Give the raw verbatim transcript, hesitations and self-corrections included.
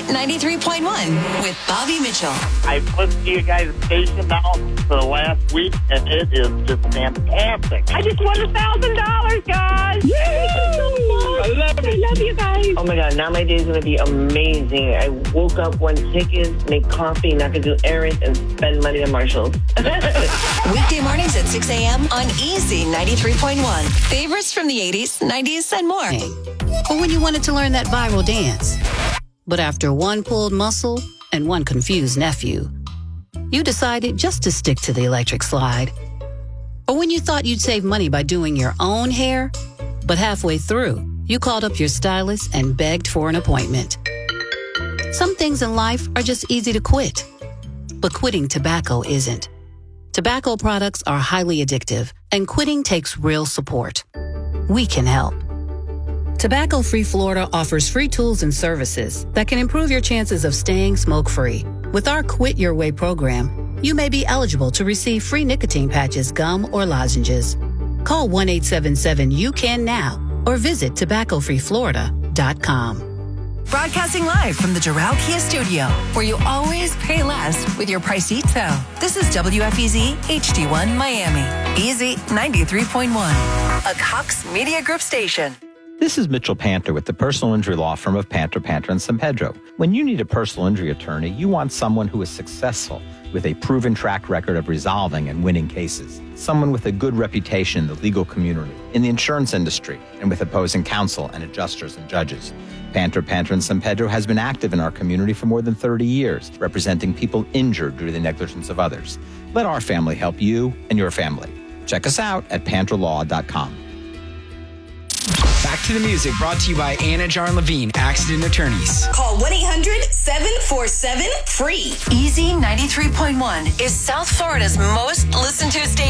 ninety-three point one with Bobby Mitchell. I've listened to you guys' station now for the last week, and it is just fantastic. I just won a thousand dollars, guys! Yay! I love it. I love you guys. Oh my God, now my day is going to be amazing. I woke up, won tickets, made coffee, and I could do errands and spend money at Marshall's. Weekday mornings at six a.m. on Easy ninety-three point one. Favorites from the eighties, nineties, and more. Or when you wanted to learn that viral dance. But after one pulled muscle and one confused nephew, you decided just to stick to the electric slide. Or when you thought you'd save money by doing your own hair, but halfway through, you called up your stylist and begged for an appointment. Some things in life are just easy to quit, but quitting tobacco isn't. Tobacco products are highly addictive, and quitting takes real support. We can help. Tobacco Free Florida offers free tools and services that can improve your chances of staying smoke-free. With our Quit Your Way program, you may be eligible to receive free nicotine patches, gum, or lozenges. Call one eight seven seven U C A N now or visit tobacco free florida dot com. Broadcasting live from the Doral Kia studio, where you always pay less with your Pricito. This is W F E Z H D one Miami. Easy ninety-three point one, a Cox Media Group station. This is Mitchell Panter with the personal injury law firm of Panter, Panter, and San Pedro. When you need a personal injury attorney, you want someone who is successful with a proven track record of resolving and winning cases. Someone with a good reputation in the legal community, in the insurance industry, and with opposing counsel and adjusters and judges. Panter, Panter, and San Pedro has been active in our community for more than thirty years, representing people injured due to the negligence of others. Let our family help you and your family. Check us out at panter law dot com. Back to the music, brought to you by Anna Jar Levine, Accident Attorneys. Call one eight hundred seven four seven free. Easy ninety-three point one is South Florida's most listened to station.